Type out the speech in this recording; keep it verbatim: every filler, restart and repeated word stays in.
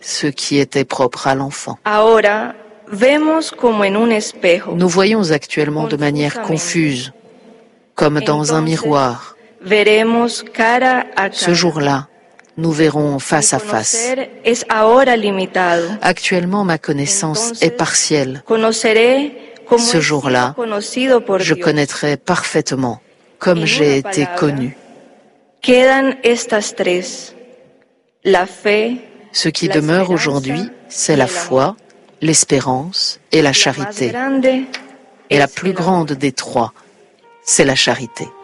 ce qui était propre à l'enfant. Ahora vemos como en un espejo. Nous voyons actuellement de manière confuse, comme dans un miroir. Veremos cara a cara. Ce jour-là, nous verrons face à face. Es ahora limitado. Actuellement, ma connaissance est partielle. Conoceré como Ce jour-là, je connaîtrai parfaitement comme j'ai été connu. Quedan estas tres. La fe, Ce qui demeure aujourd'hui, c'est la foi, l'espérance et la charité. Et la plus grande des trois, c'est la charité.